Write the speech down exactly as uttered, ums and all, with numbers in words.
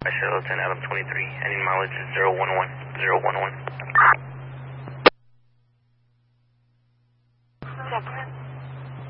Shuttle ten Adam twenty-three, ending mileage is zero one one, zero one one.